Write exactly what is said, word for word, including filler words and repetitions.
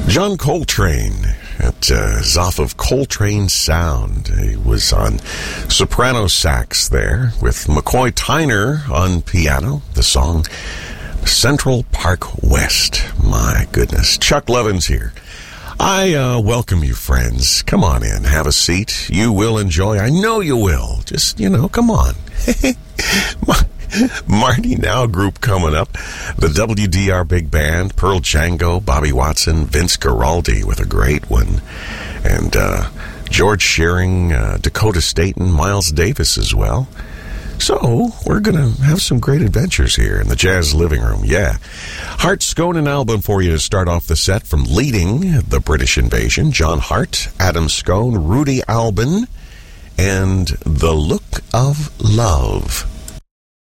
John Coltrane. It uh, is off of Coltrane Sound. He was on soprano sax there with McCoy Tyner on piano. The song Central Park West. My goodness. Chuck Levins here. I uh, welcome you, friends. Come on in. Have a seat. You will enjoy. I know you will. Just, you know, come on. Marty Now Group coming up. The W D R Big Band, Pearl Django, Bobby Watson, Vince Guaraldi with a great one. And uh, George Shearing, uh, Dakota Staton, Miles Davis as well. So, we're going to have some great adventures here in the Jazz Living Room, yeah. Hart Scone, an album for you to start off the set from Leading the British Invasion. John Hart, Adam Scone, Rudy Albin, and The Look of Love.